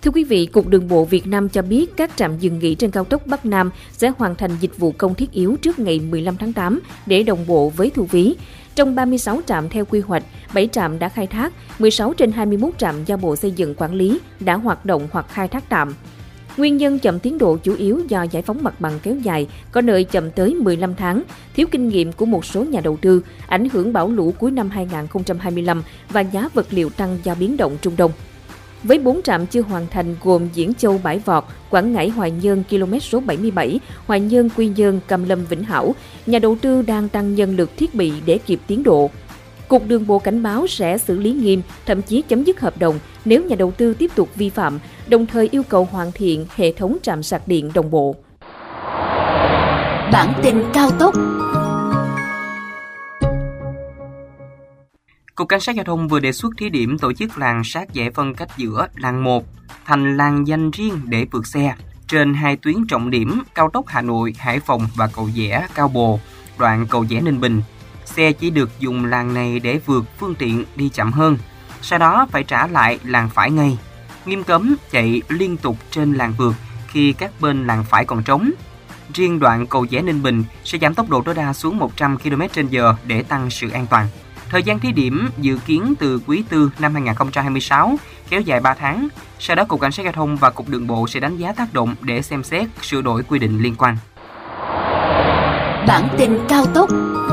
Thưa quý vị, Cục Đường bộ Việt Nam cho biết các trạm dừng nghỉ trên cao tốc Bắc Nam sẽ hoàn thành dịch vụ công thiết yếu trước ngày 15 tháng 8 để đồng bộ với thu phí. Trong 36 trạm theo quy hoạch, 7 trạm đã khai thác, 16 trên 21 trạm do Bộ Xây dựng quản lý đã hoạt động hoặc khai thác tạm. Nguyên nhân chậm tiến độ chủ yếu do giải phóng mặt bằng kéo dài, có nơi chậm tới 15 tháng, thiếu kinh nghiệm của một số nhà đầu tư, ảnh hưởng bão lũ cuối năm 2025 và giá vật liệu tăng do biến động Trung Đông. Với 4 trạm chưa hoàn thành gồm Diễn Châu Bãi Vọt, Quảng Ngãi Hoài Nhơn km số 77, Hoài Nhơn Quy Nhơn Cam Lâm Vĩnh Hảo, nhà đầu tư đang tăng nhân lực thiết bị để kịp tiến độ. Cục Đường bộ cảnh báo sẽ xử lý nghiêm, thậm chí chấm dứt hợp đồng nếu nhà đầu tư tiếp tục vi phạm, đồng thời yêu cầu hoàn thiện hệ thống trạm sạc điện đồng bộ. Bản tin cao tốc. Cục Cảnh sát Giao thông vừa đề xuất thí điểm tổ chức làn sát giải phân cách giữa làn 1 thành làn dành riêng để vượt xe trên hai tuyến trọng điểm cao tốc Hà Nội, Hải Phòng và cầu Giẽ Cao Bồ, đoạn cầu Giẽ Ninh Bình. Xe chỉ được dùng làn này để vượt phương tiện đi chậm hơn, sau đó phải trả lại làn phải ngay. Nghiêm cấm chạy liên tục trên làn vượt khi các bên làn phải còn trống. Riêng đoạn cầu Giẽ Ninh Bình sẽ giảm tốc độ tối đa xuống 100 km/h để tăng sự an toàn. Thời gian thí điểm dự kiến từ quý 4 năm 2026, kéo dài 3 tháng. Sau đó, Cục Cảnh sát Giao thông và Cục Đường bộ sẽ đánh giá tác động để xem xét sửa đổi quy định liên quan. Bản tin cao tốc.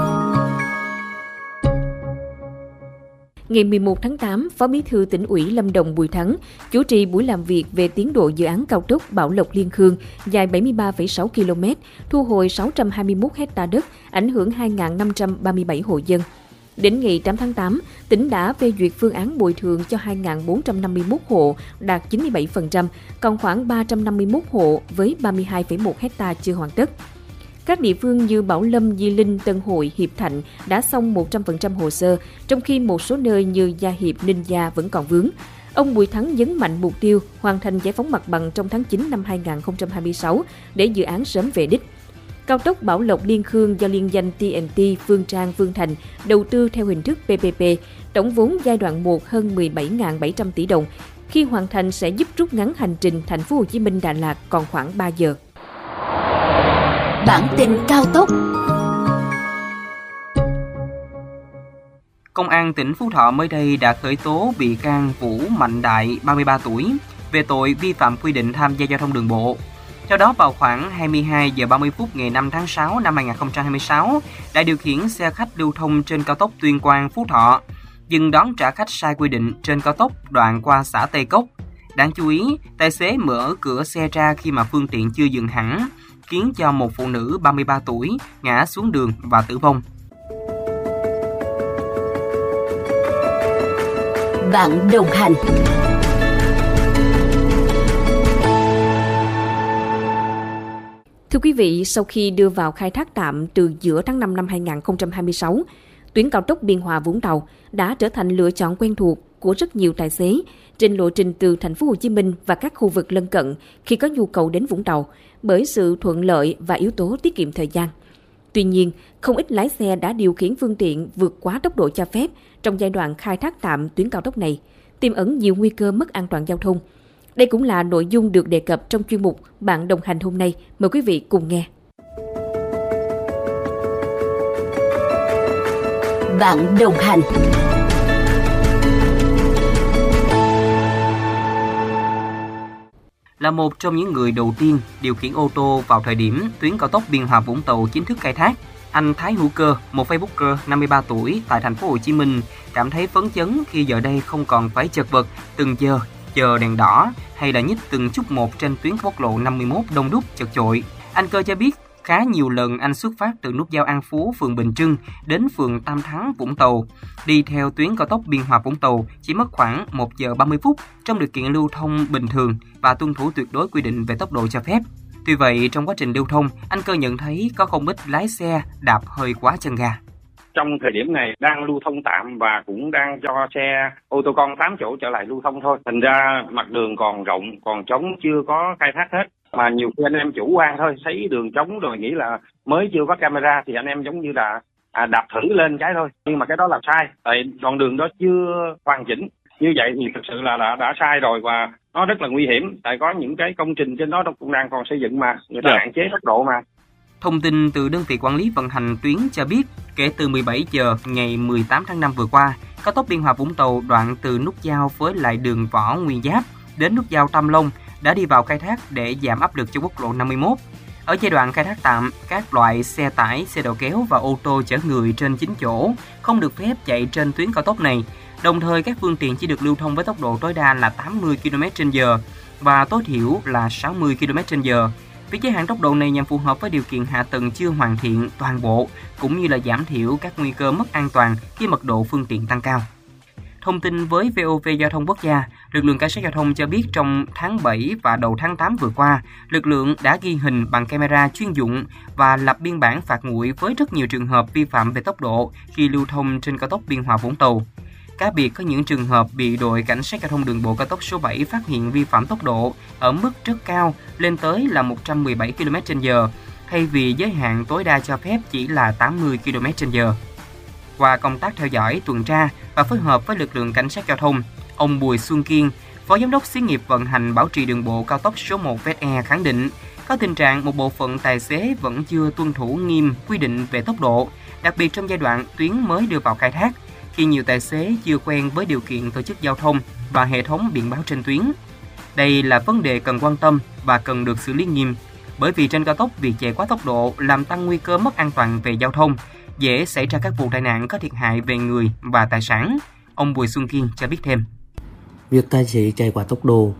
Ngày 11 tháng 8, Phó Bí thư Tỉnh ủy Lâm Đồng Bùi Thắng chủ trì buổi làm việc về tiến độ dự án cao tốc Bảo Lộc - Liên Khương dài 73,6 km, thu hồi 621 ha đất, ảnh hưởng 2.537 hộ dân. Đến ngày 8 tháng 8, tỉnh đã phê duyệt phương án bồi thường cho 2.451 hộ, đạt 97%, còn khoảng 351 hộ với 32,1 ha chưa hoàn tất. Các địa phương như Bảo Lâm, Di Linh, Tân Hội, Hiệp Thạnh đã xong 100% hồ sơ, trong khi một số nơi như Gia Hiệp, Ninh Gia vẫn còn vướng. Ông Bùi Thắng nhấn mạnh mục tiêu hoàn thành giải phóng mặt bằng trong tháng 9 năm 2026 để dự án sớm về đích. Cao tốc Bảo Lộc - Liên Khương do liên danh TNT Phương Trang - Phương Thành đầu tư theo hình thức PPP, tổng vốn giai đoạn 1 hơn 17.700 tỷ đồng. Khi hoàn thành sẽ giúp rút ngắn hành trình thành phố Hồ Chí Minh - Đà Lạt còn khoảng 3 giờ. Bản tin cao tốc. Công an tỉnh Phú Thọ mới đây đã khởi tố bị can Vũ Mạnh Đại, 33 tuổi, về tội vi phạm quy định tham gia giao thông đường bộ. Theo đó, vào khoảng 22 giờ 30 phút ngày 5 tháng 6 năm 2026, đã điều khiển xe khách lưu thông trên cao tốc Tuyên Quang - Phú Thọ, dừng đón trả khách sai quy định trên cao tốc đoạn qua xã Tây Cốc. Đáng chú ý, tài xế mở cửa xe ra khi mà phương tiện chưa dừng hẳn, khiến cho một phụ nữ 33 tuổi ngã xuống đường và tử vong. Bạn đồng hành. Thưa quý vị, sau khi đưa vào khai thác tạm từ giữa tháng 5 năm 2026, tuyến cao tốc Biên Hòa - Vũng Tàu đã trở thành lựa chọn quen thuộc của rất nhiều tài xế trên lộ trình từ thành phố Hồ Chí Minh và các khu vực lân cận khi có nhu cầu đến Vũng Tàu bởi sự thuận lợi và yếu tố tiết kiệm thời gian. Tuy nhiên, không ít lái xe đã điều khiển phương tiện vượt quá tốc độ cho phép trong giai đoạn khai thác tạm tuyến cao tốc này, tiềm ẩn nhiều nguy cơ mất an toàn giao thông. Đây cũng là nội dung được đề cập trong chuyên mục Bạn đồng hành hôm nay. Mời quý vị cùng nghe. Bạn đồng hành. Là một trong những người đầu tiên điều khiển ô tô vào thời điểm tuyến cao tốc Biên Hòa - Vũng Tàu chính thức khai thác, anh Thái Hữu Cơ, một Facebooker 53 tuổi tại thành phố Hồ Chí Minh, cảm thấy phấn chấn khi giờ đây không còn phải chật vật từng giờ chờ đèn đỏ hay là nhích từng chút một trên tuyến quốc lộ 51 đông đúc chật chội. Anh Cơ cho biết khá nhiều lần anh xuất phát từ nút giao An Phú, phường Bình Trưng đến phường Tam Thắng, Vũng Tàu. Đi theo tuyến cao tốc Biên Hòa - Vũng Tàu chỉ mất khoảng 1 giờ 30 phút trong điều kiện lưu thông bình thường và tuân thủ tuyệt đối quy định về tốc độ cho phép. Tuy vậy, trong quá trình lưu thông, anh Cơ nhận thấy có không ít lái xe đạp hơi quá chân ga. Trong thời điểm này đang lưu thông tạm và cũng đang cho xe ô tô con 8 chỗ trở lại lưu thông thôi. Thành ra mặt đường còn rộng, còn trống, chưa có khai thác hết. Mà nhiều khi anh em chủ quan thôi, thấy đường trống rồi nghĩ là mới chưa có camera thì anh em giống như là đạp thử lên cái thôi. Nhưng mà cái đó là sai, tại đoạn đường đó chưa hoàn chỉnh. Như vậy thì thực sự là đã sai rồi và nó rất là nguy hiểm. Tại có những cái công trình trên đó nó cũng đang còn xây dựng mà người ta hạn chế tốc độ mà. Thông tin từ đơn vị quản lý vận hành tuyến cho biết, kể từ 17 giờ ngày 18 tháng 5 vừa qua, cao tốc Biên Hòa Vũng Tàu đoạn từ nút giao với lại đường Võ Nguyên Giáp đến nút giao Tam Long đã đi vào khai thác để giảm áp lực cho quốc lộ 51. Ở giai đoạn khai thác tạm, các loại xe tải, xe đầu kéo và ô tô chở người trên 9 chỗ không được phép chạy trên tuyến cao tốc này. Đồng thời, các phương tiện chỉ được lưu thông với tốc độ tối đa là 80 km/h và tối thiểu là 60 km/h. Việc giới hạn tốc độ này nhằm phù hợp với điều kiện hạ tầng chưa hoàn thiện toàn bộ, cũng như là giảm thiểu các nguy cơ mất an toàn khi mật độ phương tiện tăng cao. Thông tin với VOV Giao thông Quốc gia, lực lượng cảnh sát giao thông cho biết trong tháng 7 và đầu tháng 8 vừa qua, lực lượng đã ghi hình bằng camera chuyên dụng và lập biên bản phạt nguội với rất nhiều trường hợp vi phạm về tốc độ khi lưu thông trên cao tốc Biên Hòa Vũng Tàu. Cá biệt có những trường hợp bị đội cảnh sát giao thông đường bộ cao tốc số 7 phát hiện vi phạm tốc độ ở mức rất cao, lên tới là 117 km/h, thay vì giới hạn tối đa cho phép chỉ là 80 km/h. Qua công tác theo dõi, tuần tra và phối hợp với lực lượng cảnh sát giao thông, ông Bùi Xuân Kiên, Phó Giám đốc Xí nghiệp vận hành bảo trì đường bộ cao tốc số 1 VE khẳng định, có tình trạng một bộ phận tài xế vẫn chưa tuân thủ nghiêm quy định về tốc độ, đặc biệt trong giai đoạn tuyến mới đưa vào khai thác, khi nhiều tài xế chưa quen với điều kiện tổ chức giao thông và hệ thống biển báo trên tuyến. Đây là vấn đề cần quan tâm và cần được xử lý nghiêm, bởi vì trên cao tốc việc chạy quá tốc độ làm tăng nguy cơ mất an toàn về giao thông, dễ xảy ra các vụ tai nạn có thiệt hại về người và tài sản. Ông Bùi Xuân Kiên cho biết thêm. Việc tài xế chạy quá tốc độ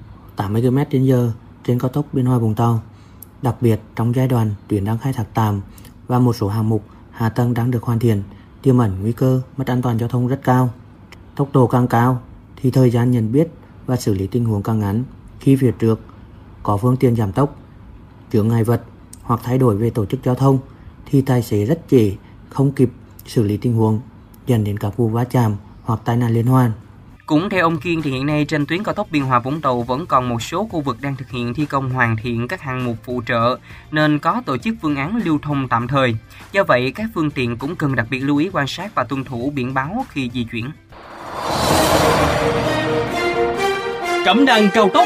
80 km/h trên cao tốc Biên Hòa Vũng Tàu, đặc biệt trong giai đoạn tuyến đang khai thác tạm và một số hạng mục hạ tầng đang được hoàn thiện, tiềm ẩn nguy cơ mất an toàn giao thông rất cao. Tốc độ càng cao thì thời gian nhận biết và xử lý tình huống càng ngắn. Khi phía trước có phương tiện giảm tốc, chướng ngại vật hoặc thay đổi về tổ chức giao thông thì tài xế rất dễ không kịp xử lý tình huống, dẫn đến các vụ va chạm hoặc tai nạn liên hoàn. Cũng theo ông Kiên thì hiện nay trên tuyến cao tốc Biên Hòa Vũng Tàu vẫn còn một số khu vực đang thực hiện thi công hoàn thiện các hạng mục phụ trợ nên có tổ chức phương án lưu thông tạm thời. Do vậy, các phương tiện cũng cần đặc biệt lưu ý quan sát và tuân thủ biển báo khi di chuyển. Cẩm nang cao tốc.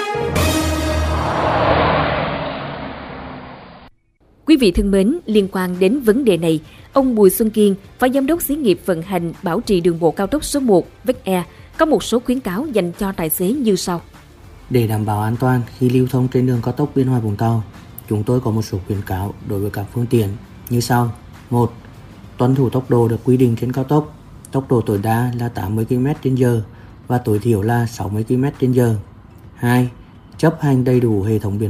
Quý vị thân mến, liên quan đến vấn đề này, ông Bùi Xuân Kiên, Phó Giám đốc Xí nghiệp vận hành bảo trì đường bộ cao tốc số 1 VE, có một số khuyến cáo dành cho tài xế như sau. Để đảm bảo an toàn khi lưu thông trên đường cao tốc Biên Hòa Vũng Tàu, chúng tôi có một số khuyến cáo đối với các phương tiện như sau. 1. Tuân thủ tốc độ được quy định trên cao tốc. Tốc độ tối đa là 80 km/h và tối thiểu là 60 km/h. 2. Chấp hành đầy đủ hệ thống biển